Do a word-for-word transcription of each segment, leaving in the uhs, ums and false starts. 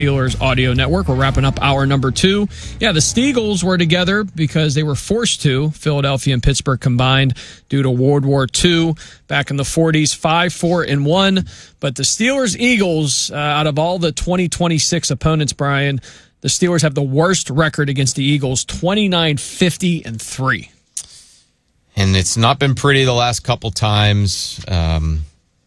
Steelers Audio Network. We're wrapping up hour number two. Yeah, the Steagles were together because they were forced to. Philadelphia and Pittsburgh combined due to World War Two back in the forties, five, four, and one. But the Steelers Eagles, uh, out of all the twenty twenty-six opponents, Brian, the Steelers have the worst record against the Eagles, twenty-nine, fifty, and three. And it's not been pretty the last couple times. Um,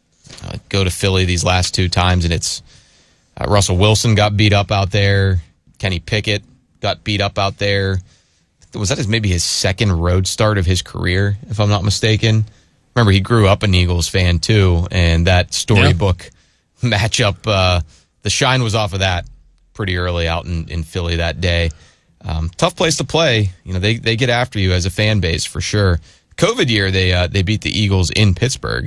I go to Philly these last two times, and it's Uh, Russell Wilson got beat up out there. Kenny Pickett got beat up out there. Was that his, maybe his second road start of his career, if I'm not mistaken? Remember, he grew up an Eagles fan, too, and that storybook yeah. matchup, uh, the shine was off of that pretty early out in, in Philly that day. Um, tough place to play. You know, they, they get after you as a fan base, for sure. COVID year, they, uh, they beat the Eagles in Pittsburgh.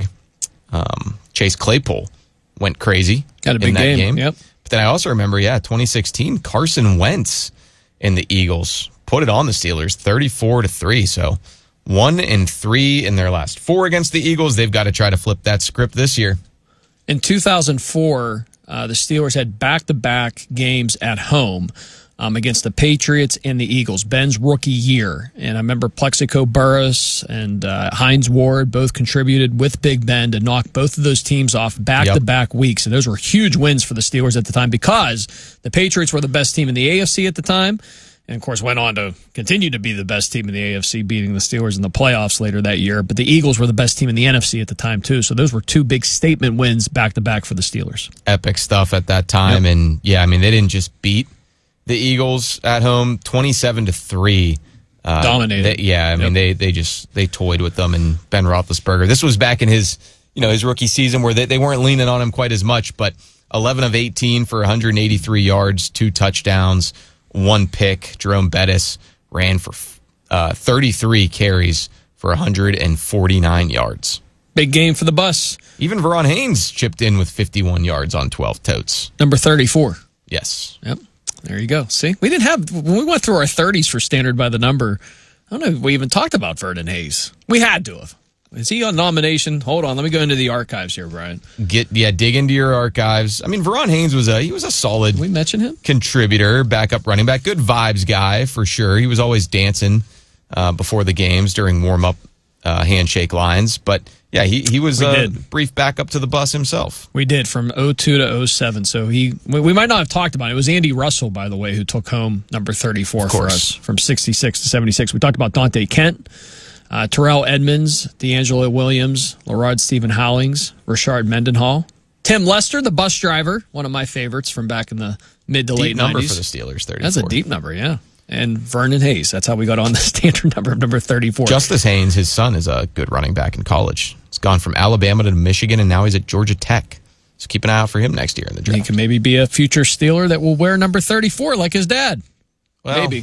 Um, Chase Claypool went crazy Got a big in that game. game. Yep. But then I also remember, yeah, twenty sixteen, Carson Wentz in the Eagles put it on the Steelers, thirty-four to three. So one and three in their last four against the Eagles. They've got to try to flip that script this year. In two thousand four, uh, the Steelers had back-to-back games at home um, against the Patriots and the Eagles, Ben's rookie year. And I remember Plexico Burress and uh, Hines Ward both contributed with Big Ben to knock both of those teams off back-to-back yep. weeks. And those were huge wins for the Steelers at the time because the Patriots were the best team in the A F C at the time. And, of course, went on to continue to be the best team in the A F C, beating the Steelers in the playoffs later that year. But the Eagles were the best team in the N F C at the time, too. So those were two big statement wins back-to-back for the Steelers. Epic stuff at that time. Yep. And, yeah, I mean, they didn't just beat the Eagles at home, twenty-seven to three. Uh, Dominated. They, yeah, I mean, yep. they they just they toyed with them and Ben Roethlisberger. This was back in his you know his rookie season where they, they weren't leaning on him quite as much, but eleven of eighteen for one hundred eighty-three yards, two touchdowns, one pick. Jerome Bettis ran for uh, thirty-three carries for one hundred forty-nine yards. Big game for the bus. Even Verron Haynes chipped in with fifty-one yards on twelve totes. Number thirty-four. Yes. Yep. There you go. See, we didn't have, when we went through our thirties for standard by the number, I don't know if we even talked about Vernon Hayes. We had to have. Is he on nomination? Hold on. Let me go into the archives here, Brian. Get Yeah, dig into your archives. I mean, Verron Haynes was a, he was a solid Did we mention him? contributor, backup running back, good vibes guy for sure. He was always dancing uh, before the games during warm-up uh, handshake lines. But, yeah, he, he was a did. brief backup to the bus himself. We did from oh two to oh seven. So he, we, we might not have talked about it. It was Andy Russell, by the way, who took home number thirty-four for us from sixty-six to seventy-six. We talked about Dante Kent, uh, Terrell Edmonds, D'Angelo Williams, Larard Stephen Howlings, Rashard Mendenhall, Tim Lester, the bus driver, one of my favorites from back in the mid to deep late number nineties. For the Steelers, thirty-four. That's a deep number, yeah. And Vernon Hayes. That's how we got on the standard number of number thirty-four. Justice Haynes, his son, is a good running back in college. He's gone from Alabama to Michigan, and now he's at Georgia Tech. So keep an eye out for him next year in the draft. He can maybe be a future Steeler that will wear number thirty-four like his dad. Well, maybe.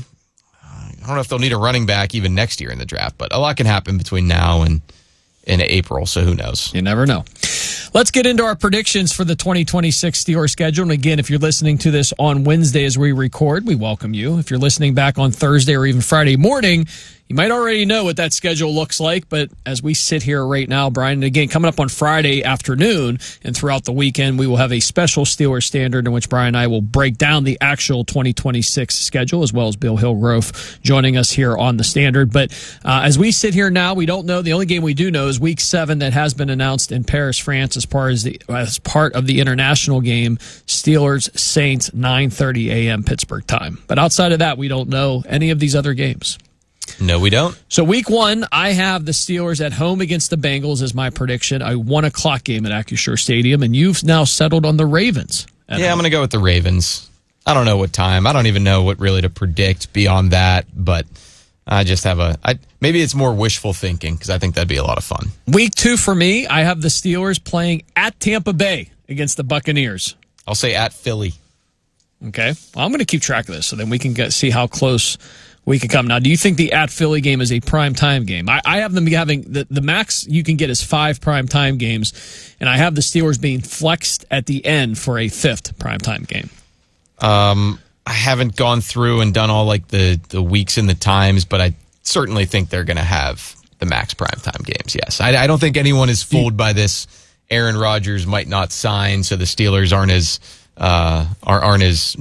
I don't know if they'll need a running back even next year in the draft, but a lot can happen between now and in April, so who knows? You never know. Let's get into our predictions for the twenty twenty-six Steelers schedule. And again, if you're listening to this on Wednesday as we record, we welcome you. If you're listening back on Thursday or even Friday morning, you might already know what that schedule looks like, but as we sit here right now, Brian, and again, coming up on Friday afternoon and throughout the weekend, we will have a special Steelers Standard in which Brian and I will break down the actual twenty twenty-six schedule, as well as Bill Hillgrove joining us here on the Standard. But uh, as we sit here now, we don't know. The only game we do know is Week seven that has been announced in Paris, France, as part, as the, as part of the international game, Steelers-Saints, nine thirty a.m. Pittsburgh time. But outside of that, we don't know any of these other games. No, we don't. So week one, I have the Steelers at home against the Bengals as my prediction. A one o'clock game at Acrisure Stadium, and you've now settled on the Ravens. Yeah, home. I'm going to go with the Ravens. I don't know what time. I don't even know what really to predict beyond that, but I just have a I, maybe it's more wishful thinking because I think that'd be a lot of fun. Week two for me, I have the Steelers playing at Tampa Bay against the Buccaneers. I'll say at Philly. Okay. Well, I'm going to keep track of this so then we can get, see how close we can come. Now, do you think the at Philly game is a prime time game? I, I have them having the, the max you can get is five prime time games, and I have the Steelers being flexed at the end for a fifth prime time game. Um, I haven't gone through and done all like the, the weeks and the times, but I certainly think they're going to have the max prime time games. Yes, I, I don't think anyone is fooled by this. Aaron Rodgers might not sign, so the Steelers aren't as uh, aren't as